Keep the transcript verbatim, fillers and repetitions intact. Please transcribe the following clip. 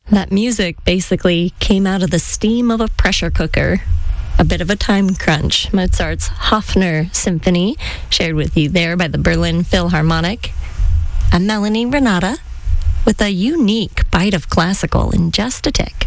That music basically came out of the steam of a pressure cooker. A bit of a time crunch. Mozart's Hofner Symphony, shared with you there by the Berlin Philharmonic. I'm Melanie Renata with a unique bite of classical in just a tick.